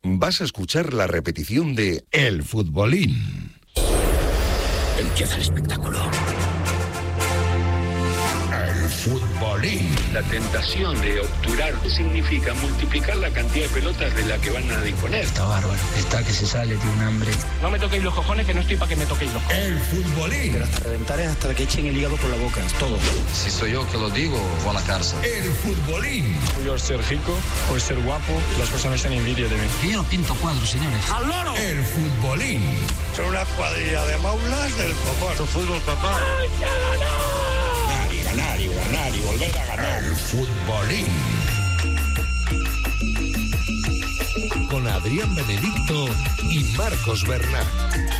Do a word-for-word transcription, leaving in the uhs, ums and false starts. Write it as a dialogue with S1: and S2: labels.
S1: vas a escuchar la repetición de El Futbolín.
S2: Empieza el espectáculo.
S1: El Futbolín.
S3: La tentación de obturar significa multiplicar la cantidad de pelotas de la que van a disponer.
S2: Está bárbaro, está que se sale de un hambre.
S3: No me toquéis los cojones, que no estoy para que me toquéis los cojones.
S1: El Futbolín.
S2: Pero hasta reventar es hasta que echen el hígado por la boca, es todo.
S4: Si soy yo que lo digo, voy a la cárcel.
S1: El Futbolín.
S5: Yo ser rico o ser guapo, las personas tienen envidia de mí.
S2: Que yo no pinto cuadros, señores.
S3: ¡Al loro!
S1: El Futbolín.
S6: Son una cuadrilla de maulas del copón.
S3: Tu fútbol, papá.
S6: Ganar y ganar y ganar y volver a ganar.
S1: El Futbolín. Con Adrián Benedicto y Marcos Bernat.